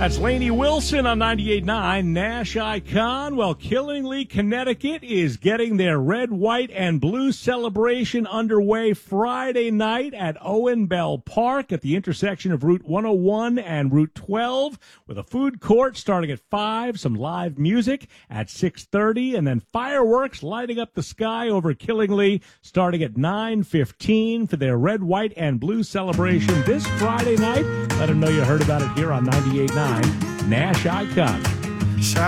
That's Lainey Wilson on 98.9 Nash Icon. Well, Killingly, Connecticut is getting their red, white, and blue celebration underway Friday night at Owen Bell Park at the intersection of Route 101 and Route 12 with a food court starting at 5, some live music at 6:30, and then fireworks lighting up the sky over Killingly starting at 9:15 for their red, white, and blue celebration this Friday night. Let them know you heard about it here on 98.9 Nash Icon.